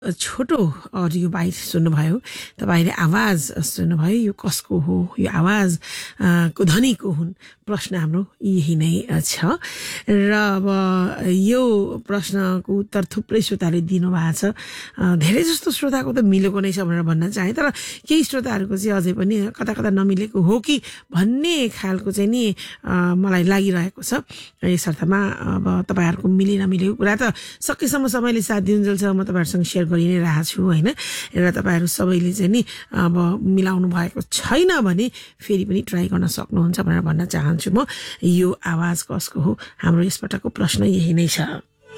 छोटो audio bite सुन्नुभयो तपाईले आवाज सुन्नुभयो यो कसको हो यो आवाज को धनी को हुन् प्रश्न हाम्रो यही नै छ र अब यो प्रश्नको उत्तर थुप्रै श्रोताले दिनुभएको छ धेरै जस्तो श्रोताको त मिलेको नै छ भनेर भन्न चाहे तर केही श्रोताहरूको चाहिँ अझै पनि कता कता नमिलेको हो कि भन्ने खालको चाहिँ नि मलाई लागिरहेको छ यस अर्थमा अब तपाईहरुको मिले नमिलेको कुरा त सकेसम्म समयले साथ दिउन्जेलसम्म म तपाईहरुसँग शेयर गरि नै रहेको छु हैन र तपाईहरु सबैले चाहिँ नि अब मिलाउनु भएको छैन भने फेरि पनि ट्राई गर्न सक्नुहुन्छ भनेर भन्न चाहन्छु म यो आवाज कसको हो हाम्रो यसपटकको प्रश्न यही नै छ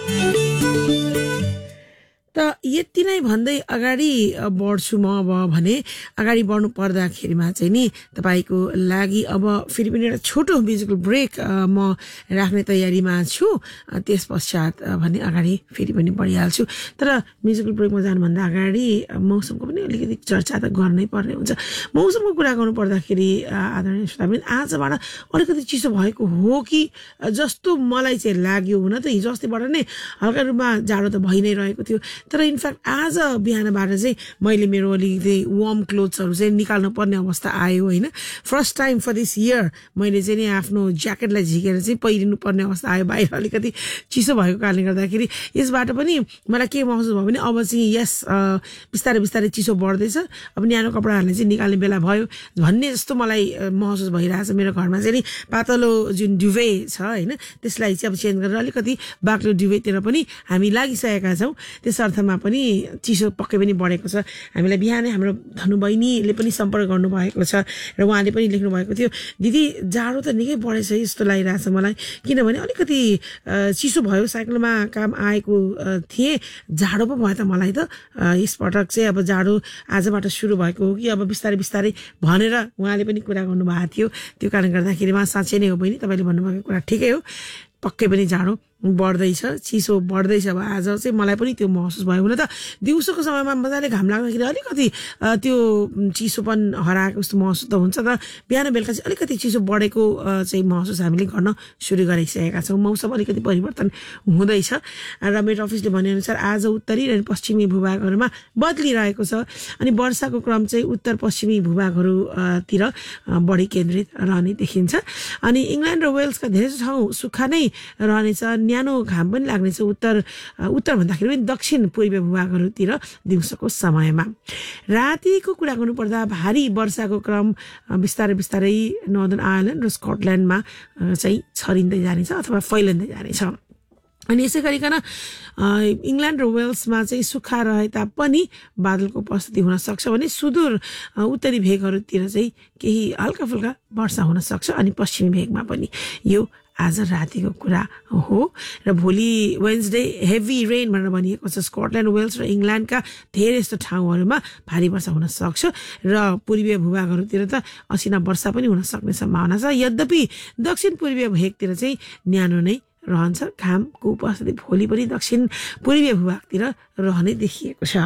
त यति नै भन्दै अगाडि बढ्छु म अब भने अगाडि बढ्नु पर्दाखेरिमा चाहिँ नि तपाईको लागि अब फेरि पनि एउटा छोटो म्युजिकल ब्रेक म राख्ने तयारीमा छु त्यसपश्चात भने अगाडि फेरि पनि बढिहाल्छु तर म्युजिकल ब्रेकमा जानुभन्दा अगाडि मौसमको पनि अलिकति चर्चा त गर्नै पर्ने हुन्छ मौसमको कुरा गर्नु पर्दाखेरि आदरणीय श्रोताबिन आजबाट अलिकति चिसो भएको हो कि जस्तो मलाई चाहिँ लाग्यो हुन त हिजो अस्तिबाट नै हल्का रूपमा जाडो त भइ नै रहेको थियो तर इनफ्याक्ट आज बिहानबाट चाहिँ मैले मेरो अलिकति वार्म क्लोथ्सहरु चाहिँ निकाल्नु पर्ने अवस्था आयो हैन first time for this year मैले चाहिँ नि आफ्नो ज्याकेटलाई झिकेर चाहिँ पहिरिनु पर्ने अवस्था आयो बाहिर अलिकति चिसो भएको कारणले गर्दाखेरि यसबाट पनि मलाई के महसुस भयो भने अब चाहिँ यस बिस्तारै बिस्तारै चिसो बढ्दैछ अब न्यानो कपडाहरुले चाहिँ निकाल्ने बेला भयो भन्ने जस्तो मलाई महसुस भइरहेछ मेरो घरमा चाहिँ नि पातलो जुन ड्युभे छ हैन त्यसलाई चाहिँ अब चेन्ज गरेर अलिकति बाक्लो ड्युभेतिर पनि हामी लागिसकेका छौं त्यसर्थ मा पनि चिसो पक्कै पनि बढेको छ हामीलाई बिहानै हाम्रो धनु बहिनीले पनि सम्पर्क गर्नु भएको छ र उहाँले पनि लेख्नु भएको थियो दिदी जाडो त निकै बढेछ जस्तो लागिरहेछ मलाई किनभने अलिकति चिसो भयो साइकलमा काम आएको थिए जाडो पो भयो त मलाई त यसपटक चाहिँ अब जाडो आजबाट सुरु भएको हो कि अब बिस्तारै बिस्तारै भनेर उहाँले पनि कुरा गर्नु भएको थियो त्यो कारणले गर्दाखेरिमा साँच्चै नै हो बहिनी तपाईले भन्नुभएको कुरा ठिकै हो पक्कै पनि जाडो बढ्दैछ चिसो बढ्दैछ अब आज चाहिँ मलाई पनि त्यो महसुस भयो हुन त दिउँसोको समयमा मजाले घाम लाग्दाखेरि अलिकति त्यो चिसोपन हराएको जस्तो महसुस त हुन्छ तर बिहान बेलुका चाहिँ अलिकति चिसो बढेको चाहिँ महसुस हामीले गर्न सुरु गरिसकेका छौं मौसम अलिकति परिवर्तन हुँदैछ र मेट्रोअफिसले भनेअनुसार आज उत्तरी र पश्चिमी भूभागहरुमा बदलिरहेको छ अनि वर्षाको क्रम चाहिँ उत्तर पश्चिमी भूभागहरु तिर बढी केन्द्रित रहने देखिन्छ अनि इंग्ल्यान्ड र वेल्सका धेरै ठाउँ सुक्खा नै रहनेछ न्यानो घाम पनि लाग्नेछ उत्तर भन्दाखेरि पनि दक्षिण पूर्वी भूभागहरुतिर दिउँसोको समयमा रातिको कुरा गर्नु पर्दा भारी वर्षाको क्रम बिस्तारै बिस्तारै नर्दर्न आयरल्यान्ड र स्कटल्यान्डमा चाहिँ छरिँदै जानेछ अथवा फैलिँदै जानेछ अनि यसै गरिकन इंग्ल्यान्ड र वेल्समा चाहिँ सुक्खा रहे तापनि बादलको उपस्थिति हुन सक्छ भने सुदूर उत्तरी भेगहरुतिर चाहिँ केही हल्का फुल्का वर्षा हुन सक्छ अनि पश्चिमी भेगमा पनि यो आज रातिको कुरा हो र भोलि वेन्सडे हेभी रेन भनेर भनिएको छ स्कटल्यान्ड वेल्स र इंग्ल्यान्डका धेरै जस्तो ठाउँहरुमा भारी वर्षा हुन सक्छ र पूर्वीय भूभागहरुतिर त असिना वर्षा पनि हुन सक्ने सम्भावना छ यद्यपि दक्षिण पूर्वीय भेगतिर चाहिँ न्यानो नै रहन्छ घामको उपस्थिति भोलि पनि दक्षिण पूर्वीय भूभागतिर रहने देखिएको छ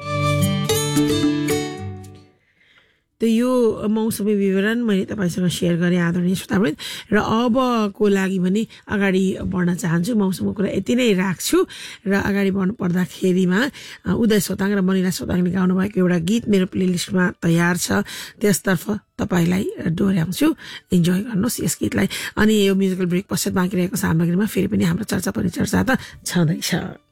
त यो मौसमी विवरण मैले तपाईसँग शेयर गरे आदरणीय श्रोतावृन्द र अबको लागि पनि अगाडि बढ्न चाहन्छु मौसमको कुरा यति नै राख्छु र अगाडि बढ्नु पर्दाखेरिमा उदय सोताङ र मनिला सोताङले गाउनु भएको एउटा गीत मेरो प्लेलिस्टमा तयार छ त्यसतर्फ तपाईलाई डोर्याउँछु इन्जोय गर्नुस् यस गीतलाई अनि यो म्युजिकल ब्रेक पश्चात बाँकी रहेको सामग्रीमा फेरि पनि हाम्रो चर्चा परिचर्चा त छँदैछ